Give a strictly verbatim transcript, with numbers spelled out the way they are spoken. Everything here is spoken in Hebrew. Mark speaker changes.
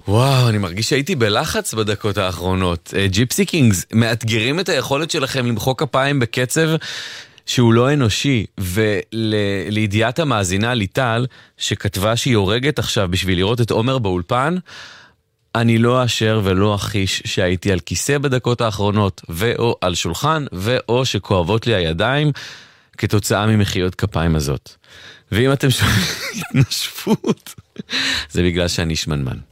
Speaker 1: וואו, אני מרגיש שהייתי בלחץ בדקות האחרונות. ג'יפסי קינגס מאתגרים את היכולת שלכם למחוא כפיים בקצב שהוא לא אנושי, ולידיעת המאזינה ליטל, שכתבה שהיא הורגת עכשיו בשביל לראות את עומר באולפן, אני לא אשר ולא אחיש שהייתי על כיסא בדקות האחרונות, ואו על שולחן, ואו שכואבות לי הידיים, כתוצאה ממחיות כפיים הזאת. ואם אתם שומעים התנשפות, זה בגלל שאני שמנמן.